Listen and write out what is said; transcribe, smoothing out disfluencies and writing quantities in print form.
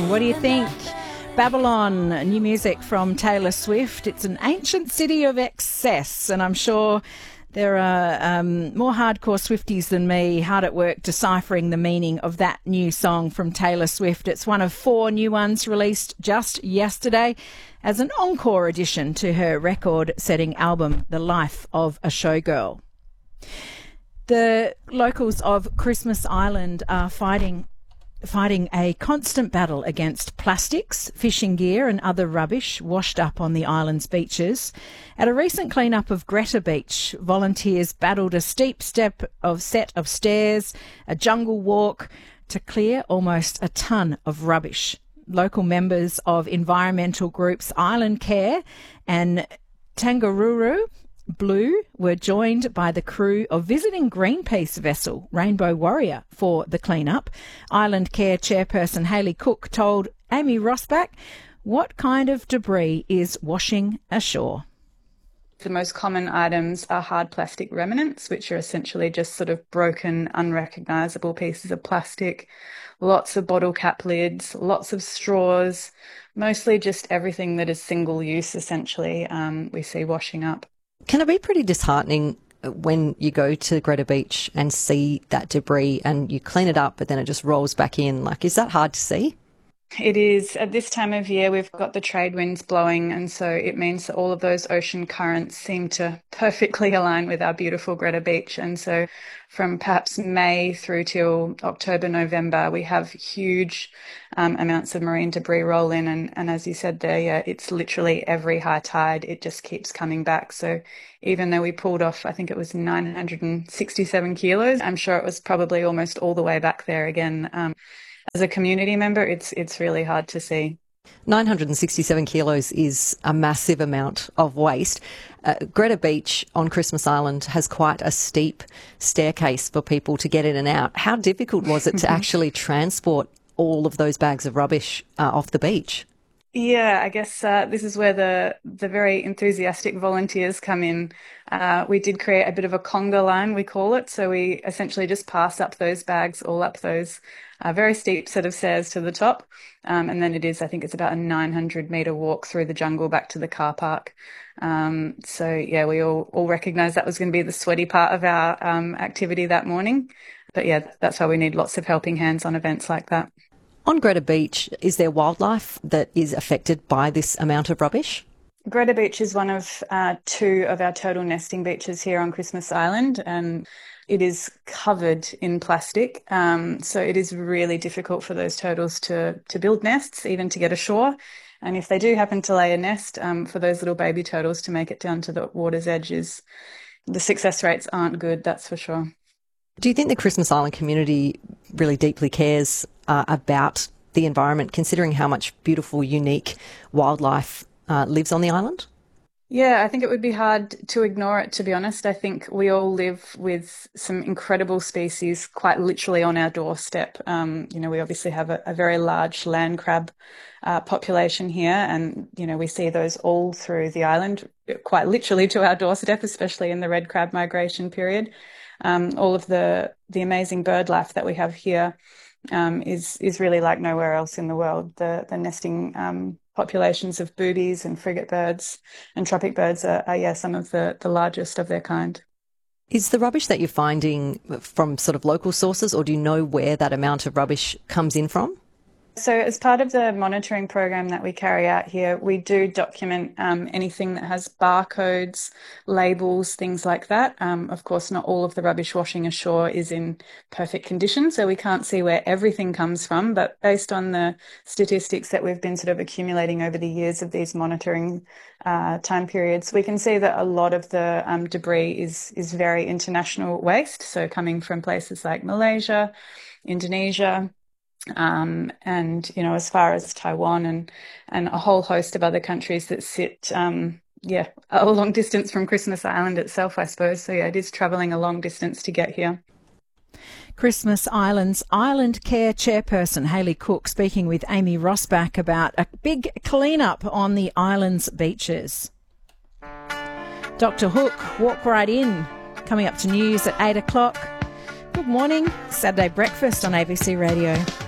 What do you think? Babylon, new music from Taylor Swift. It's an ancient city of excess, and I'm sure there are more hardcore Swifties than me hard at work deciphering the meaning of that new song from Taylor Swift. It's one of 4 new ones released just yesterday as an encore addition to her record-setting album, The Life of a Showgirl. The locals of Christmas Island are fighting a constant battle against plastics, fishing gear and other rubbish washed up on the island's beaches. At a recent clean-up of Greta Beach, volunteers battled a steep set of stairs, a jungle walk, to clear almost a tonne of rubbish. Local members of environmental groups Island Care and Tangaruru Blue were joined by the crew of visiting Greenpeace vessel Rainbow Warrior for the clean-up. Island Care chairperson Hayley Cook told Amy Rosbach what kind of debris is washing ashore. The most common items are hard plastic remnants, which are essentially just sort of broken, unrecognisable pieces of plastic, lots of bottle cap lids, lots of straws, mostly just everything that is single use, essentially, we see washing up. Can it be pretty disheartening when you go to Greta Beach and see that debris and you clean it up, but then it just rolls back in? Like, is that hard to see? It is. At this time of year, we've got the trade winds blowing, and so it means that all of those ocean currents seem to perfectly align with our beautiful Greta Beach. And so from perhaps May through till October, November, we have huge amounts of marine debris roll in. And as you said there, yeah, it's literally every high tide, it just keeps coming back. So even though we pulled off, I think it was 967 kilos, I'm sure it was probably almost all the way back there again. As a community member, it's really hard to see. 967 kilos is a massive amount of waste. Greta Beach on Christmas Island has quite a steep staircase for people to get in and out. How difficult was it to actually transport all of those bags of rubbish off the beach? Yeah, I guess this is where the very enthusiastic volunteers come in. We did create a bit of a conga line, we call it. So we essentially just pass up those bags, all up those very steep set of stairs to the top. And then I think it's about a 900-metre walk through the jungle back to the car park. So, yeah, we all recognised that was going to be the sweaty part of our activity that morning. But, yeah, that's why we need lots of helping hands on events like that. On Greta Beach, is there wildlife that is affected by this amount of rubbish? Greta Beach is one of 2 of our turtle nesting beaches here on Christmas Island, and it is covered in plastic. So it is really difficult for those turtles to build nests, even to get ashore. And if they do happen to lay a nest, for those little baby turtles to make it down to the water's edges, the success rates aren't good, that's for sure. Do you think the Christmas Island community really deeply cares about the environment, considering how much beautiful, unique wildlife lives on the island? Yeah, I think it would be hard to ignore it, to be honest. I think we all live with some incredible species quite literally on our doorstep. We obviously have a very large land crab population here, and, we see those all through the island, quite literally to our doorstep, especially in the red crab migration period. All of the amazing bird life that we have here is really like nowhere else in the world. The nesting populations of boobies and frigate birds and tropic birds are some of the largest of their kind. Is the rubbish that you're finding from sort of local sources, or do you know where that amount of rubbish comes in from? So as part of the monitoring program that we carry out here, we do document anything that has barcodes, labels, things like that. Of course, not all of the rubbish washing ashore is in perfect condition, so we can't see where everything comes from. But based on the statistics that we've been sort of accumulating over the years of these monitoring time periods, we can see that a lot of the debris is very international waste, so coming from places like Malaysia, Indonesia, and as far as Taiwan and a whole host of other countries that sit a long distance from Christmas Island itself, I suppose. So it is travelling a long distance to get here. Christmas Island's Island Care chairperson Hayley Cook speaking with Amy Rosbach about a big clean-up on the island's beaches. Dr. Hook, walk right in, coming up to news at 8 o'clock. Good morning, Saturday breakfast on ABC Radio.